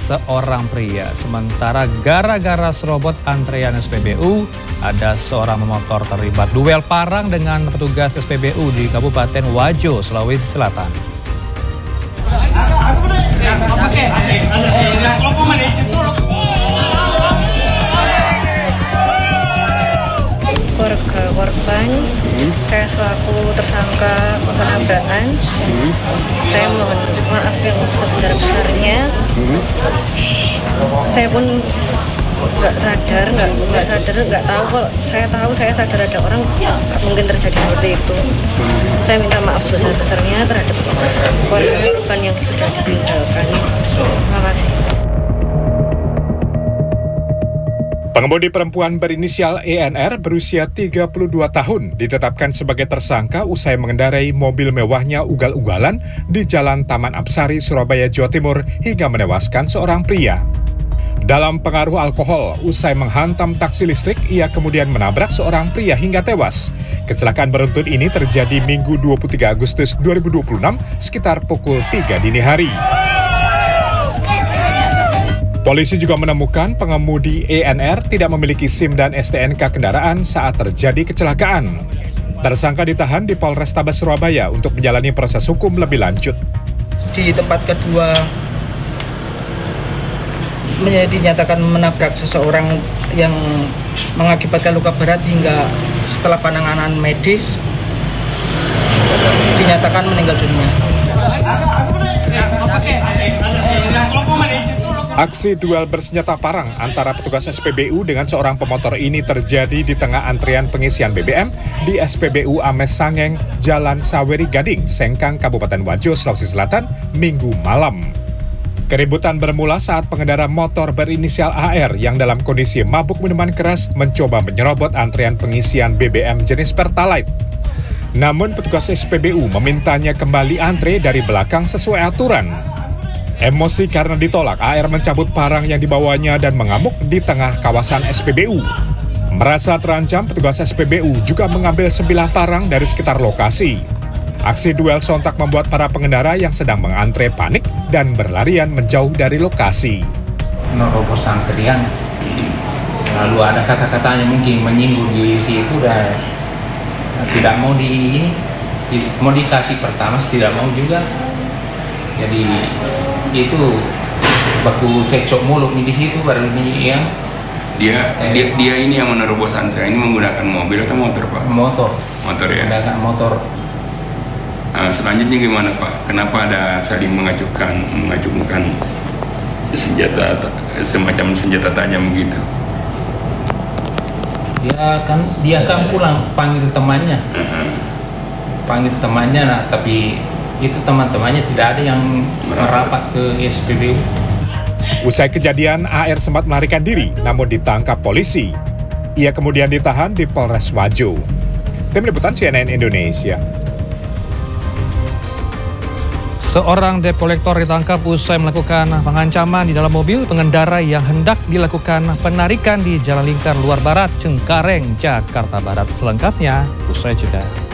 seorang pria. Sementara gara-gara serobot antrean SPBU, ada seorang pemotor terlibat duel parang dengan petugas SPBU di Kabupaten Wajo, Sulawesi Selatan. Keluarga korban, saya selaku tersangka penabrakan, saya mohon maaf yang sebesar-besarnya. Saya pun nggak tahu. Kalau saya sadar ada orang nggak mungkin terjadi seperti itu. Saya minta maaf sebesar-besarnya terhadap keluarga korban yang sudah ditinggalkan. Terima kasih. Pengemudi perempuan berinisial ENR berusia 32 tahun ditetapkan sebagai tersangka usai mengendarai mobil mewahnya ugal-ugalan di Jalan Taman Apsari, Surabaya, Jawa Timur hingga menewaskan seorang pria. Dalam pengaruh alkohol, usai menghantam taksi listrik, ia kemudian menabrak seorang pria hingga tewas. Kecelakaan beruntun ini terjadi Minggu 23 Agustus 2026 sekitar pukul 3 dini hari. Polisi juga menemukan pengemudi ENR tidak memiliki SIM dan STNK kendaraan saat terjadi kecelakaan. Tersangka ditahan di Polrestabes Surabaya untuk menjalani proses hukum lebih lanjut. Di tempat kedua dinyatakan menabrak seseorang yang mengakibatkan luka berat hingga setelah penanganan medis dinyatakan meninggal dunia. Aksi duel bersenjata parang antara petugas SPBU dengan seorang pemotor ini terjadi di tengah antrian pengisian BBM di SPBU Ames Sangeng, Jalan Saweri Gading, Sengkang, Kabupaten Wajo, Sulawesi Selatan, Minggu malam. Keributan bermula saat pengendara motor berinisial AR yang dalam kondisi mabuk minuman keras mencoba menyerobot antrian pengisian BBM jenis Pertalite. Namun petugas SPBU memintanya kembali antre dari belakang sesuai aturan. Emosi karena ditolak, AR mencabut parang yang dibawanya dan mengamuk di tengah kawasan SPBU. Merasa terancam, petugas SPBU juga mengambil sebilah parang dari sekitar lokasi. Aksi duel sontak membuat para pengendara yang sedang mengantre panik dan berlarian menjauh dari lokasi. Menerobos antrian, lalu ada kata-katanya mungkin menyinggung di situ dan tidak mau mau dikasih pertama, tidak mau juga. Jadi itu baku cecok mulut di situ baru ini yang dia ini yang menerobos antrian. Ini menggunakan mobil atau motor, Pak? Motor ya. Menggunakan motor. Selanjutnya gimana, Pak? Kenapa ada saling mengacungkan senjata semacam senjata tajam begitu? Dia kan pulang panggil temannya. Panggil temannya, nah, tapi itu teman-temannya tidak ada yang merapat ke SPBU. Usai kejadian, AR sempat melarikan diri, namun ditangkap polisi. Ia kemudian ditahan di Polres Wajo. Tim Liputan CNN Indonesia. Seorang debt collector ditangkap usai melakukan pengancaman di dalam mobil pengendara yang hendak dilakukan penarikan di Jalan Lingkar Luar Barat, Cengkareng, Jakarta Barat. Selengkapnya usai jeda.